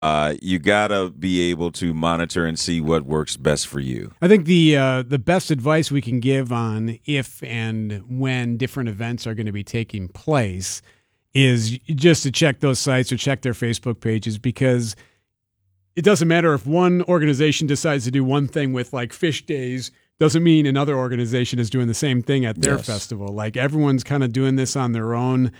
You gotta be able to monitor and see what works best for you. I think the best advice we can give on if and when different events are going to be taking place is just to check those sites or check their Facebook pages, because it doesn't matter if one organization decides to do one thing with like fish days, doesn't mean another organization is doing the same thing at their festival. Like everyone's kind of doing this on their own,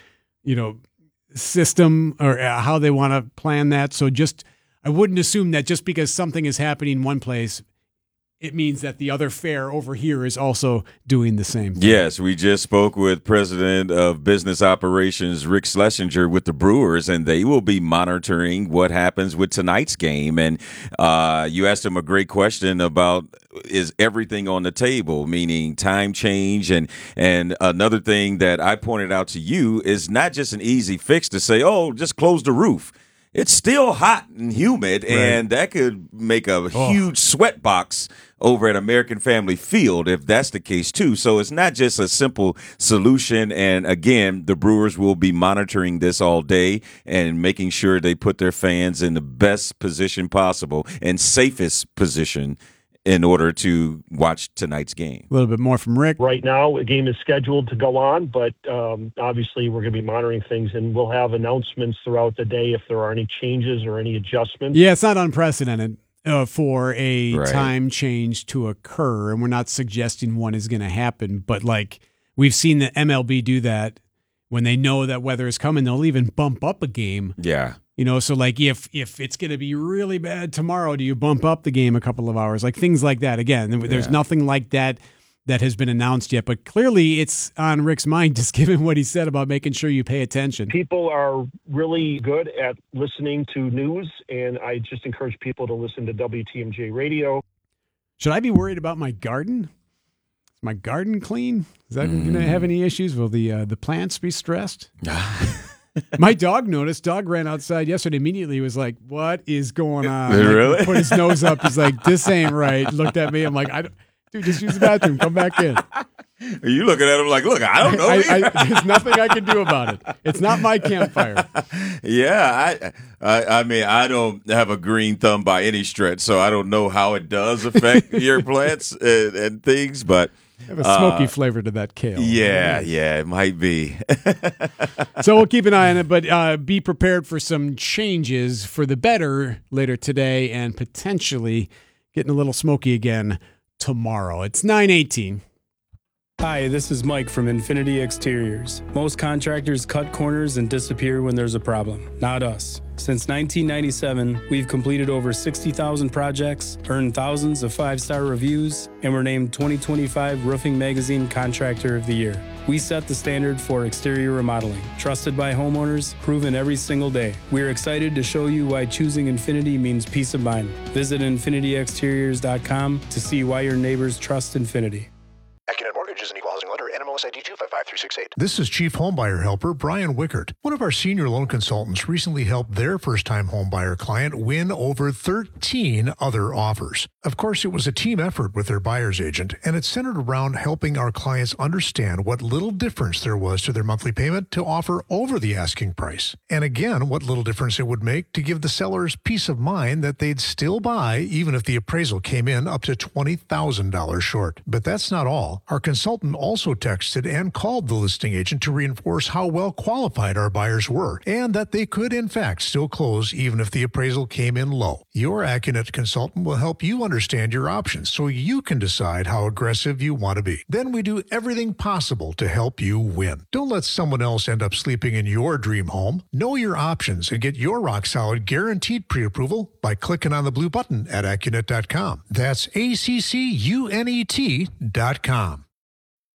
system or how they want to plan that. So I wouldn't assume that just because something is happening one place, it means that the other fair over here is also doing the same thing. Yes, we just spoke with President of Business Operations, Rick Schlesinger, with the Brewers, and they will be monitoring what happens with tonight's game. And you asked him a great question about, is everything on the table, meaning time change. And another thing that I pointed out to you is not just an easy fix to say, oh, just close the roof. It's still hot and humid, and that could make a huge sweat box over at American Family Field if that's the case, too. So it's not just a simple solution. And, again, the Brewers will be monitoring this all day and making sure they put their fans in the best position possible and safest position in order to watch tonight's game. A little bit more from Rick. Right now, a game is scheduled to go on, but obviously we're going to be monitoring things, and we'll have announcements throughout the day if there are any changes or any adjustments. Yeah, it's not unprecedented for a time change to occur, and we're not suggesting one is going to happen, but like we've seen the MLB do that when they know that weather is coming. They'll even bump up a game. Yeah. So like if it's going to be really bad tomorrow, do you bump up the game a couple of hours? Like things like that. Again, there's nothing like that has been announced yet, but clearly it's on Rick's mind, just given what he said about making sure you pay attention. People are really good at listening to news, and I just encourage people to listen to WTMJ radio. Should I be worried about my garden? Is my garden clean? Is that going to have any issues? Will the plants be stressed? My dog noticed. Dog ran outside yesterday. Immediately he was like, "What is going on?" Really? Put his nose up. He's like, "This ain't right." Looked at me. I'm like, "Dude, just use the bathroom. Come back in." Are you looking at him like, look, I don't know. There's nothing I can do about it. It's not my campfire. Yeah, I mean, I don't have a green thumb by any stretch, so I don't know how it does affect your plants and things, but have a smoky flavor to that kale. Yeah, it might be. So we'll keep an eye on it, but be prepared for some changes for the better later today and potentially getting a little smoky again tomorrow. It's 9:18. Hi, this is Mike from Infinity Exteriors. Most contractors cut corners and disappear when there's a problem. Not us. Since 1997, we've completed over 60,000 projects, earned thousands of 5-star reviews, and were named 2025 Roofing Magazine Contractor of the Year. We set the standard for exterior remodeling, trusted by homeowners, proven every single day. We're excited to show you why choosing Infinity means peace of mind. Visit infinityexteriors.com to see why your neighbors trust Infinity. AccuNet Mortgage is an equal housing lender. NMLS ID 255368. This is Chief Homebuyer Helper Brian Wickert. One of our senior loan consultants recently helped their first-time homebuyer client win over 13 other offers. Of course, it was a team effort with their buyer's agent, and it centered around helping our clients understand what little difference there was to their monthly payment to offer over the asking price. And again, what little difference it would make to give the sellers peace of mind that they'd still buy even if the appraisal came in up to $20,000 short. But that's not all. Our consultant also texted and called the listing agent to reinforce how well qualified our buyers were and that they could, in fact, still close even if the appraisal came in low. Your AccuNet consultant will help you understand your options so you can decide how aggressive you want to be. Then we do everything possible to help you win. Don't let someone else end up sleeping in your dream home. Know your options and get your rock-solid guaranteed pre-approval by clicking on the blue button at AccuNet.com. That's ACCUNET.com.